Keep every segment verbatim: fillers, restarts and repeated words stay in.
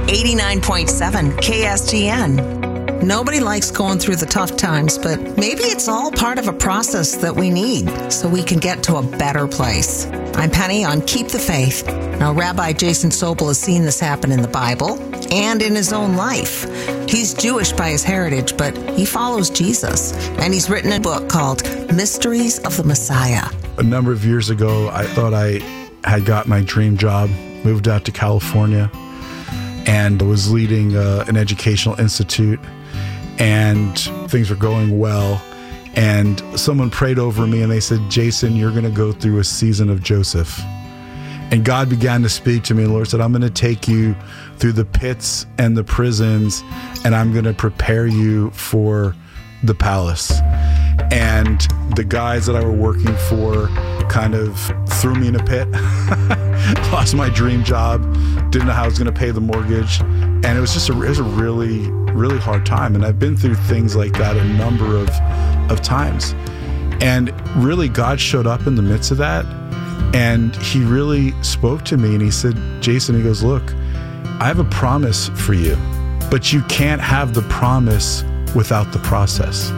eighty-nine point seven K S G N. Nobody likes going through the tough times, but maybe it's all part of a process that we need so we can get to a better place. I'm Penny on Keep the Faith. Now, Rabbi Jason Sobel has seen this happen in the Bible and in his own life. He's Jewish by his heritage, but he follows Jesus, and he's written a book called Mysteries of the Messiah. A number of years ago, I thought I had got my dream job, moved out to California, and was leading uh, an educational institute, and things were going well. And someone prayed over me and they said, Jason, you're going to go through a season of Joseph. And God began to speak to me. And the Lord said, I'm going to take you through the pits and the prisons, and I'm going to prepare you for the palace. And the guys that I were working for kind of threw me in a pit, lost my dream job, didn't know how I was going to pay the mortgage. And it was just a, it was a really, really hard time. And I've been through things like that a number of, of times. And really, God showed up in the midst of that. And he really spoke to me and he said, Jason, he goes, look, I have a promise for you, but you can't have the promise without the process.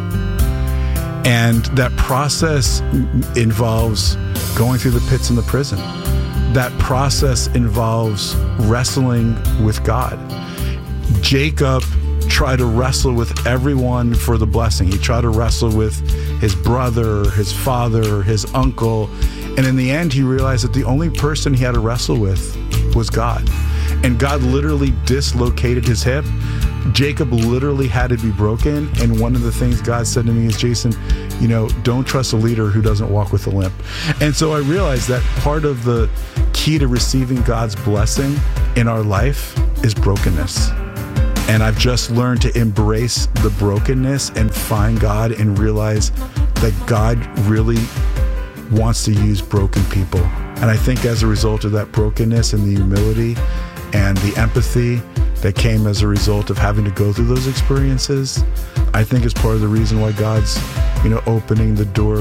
And that process involves going through the pits and the prison. That process involves wrestling with God. Jacob tried to wrestle with everyone for the blessing. He tried to wrestle with his brother, his father, his uncle. And in the end, he realized that the only person he had to wrestle with was God. And God literally dislocated his hip. Jacob literally had to be broken. And one of the things God said to me is, Jason, you know, don't trust a leader who doesn't walk with a limp. And so I realized that part of the key to receiving God's blessing in our life is brokenness. And I've just learned to embrace the brokenness and find God and realize that God really wants to use broken people. And I think as a result of that brokenness and the humility and the empathy that came as a result of having to go through those experiences, I think is part of the reason why God's, you know, opening the door